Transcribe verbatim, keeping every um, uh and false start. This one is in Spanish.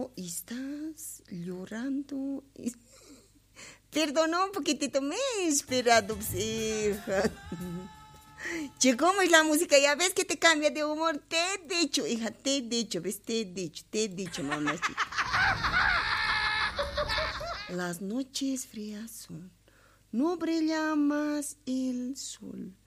No, estás llorando. Perdona un poquitito, me he esperado, hija. Che, ¿cómo es la música? Ya ves que te cambia de humor. Te he dicho, hija, te he dicho, ¿ves? Te he dicho, te he dicho, mamacita. Las noches frías son, no brilla más el sol.